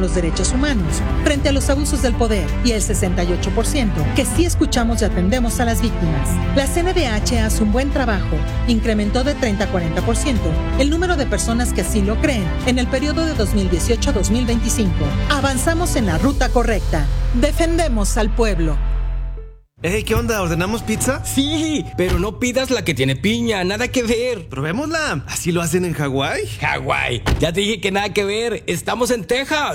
los derechos humanos frente a los abusos del poder y el 68% que sí escuchamos y atendemos a las víctimas. La CNDH hace un buen trabajo. Incrementó de 30 a 40% el número de personas que así lo creen en el periodo de 2018 a 2025. Avanzamos en la ruta correcta. Defendemos al pueblo. Hey, ¿qué onda? ¿Ordenamos pizza? Sí, pero no pidas la que tiene piña, nada que ver. Probémosla. ¿Así lo hacen en Hawái? Hawái, ya te dije que nada que ver, estamos en Texas.